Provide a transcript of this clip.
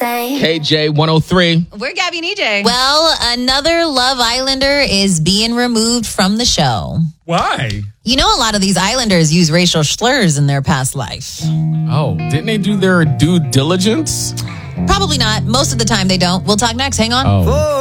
KJ 103. We're Gabby and EJ. Well, another Love Islander is being removed from the show. Why? You know, a lot of these Islanders use racial slurs in their past life. Oh, didn't they do their due diligence? Probably not. Most of the time they don't. We'll talk next. Hang on. Oh.